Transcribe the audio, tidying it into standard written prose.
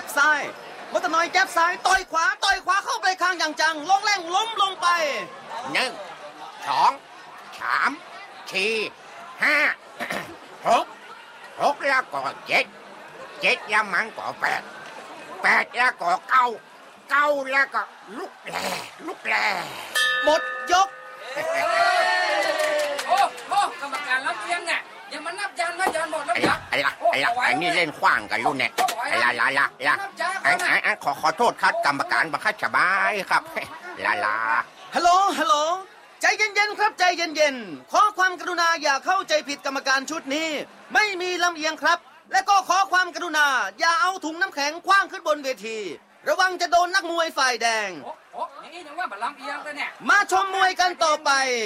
บซ้ายมดตะน้อยแจ็บซ้ายต่อยขวาเข้าไปข้างอย่างจังลงแรงล้มลงไป 1 2 3 4 5 6แล้วก็7แล้วมันก็8แล้วก็9แล้วก็ลุกแลหมดยกโอ้กรรมการรับเลี้ยงเนี่ยอย่ามานับยันว่ายันหมดแล้วยักไอ้นี่เล่นขว้างกันลูกเนี่ยขอโทษครับกรรมการบังคับสบายครับฮัลโหลใจเย็นๆครับใจเย็นๆขอความกรุณาอย่าเข้าใจผิดกรรมการชุดนี้ไม่มีลำเอียงครับและก็ขอความกรุณาอย่าเอาถุงน้ำแข็งคว้างขึ้นบนเวทีระวังจะโดนนักมวยฝ่ายแดงอย่างนี้ยังว่าบัลลังก์เอียงกันเนี่ยมาชมมวยกันต่อไป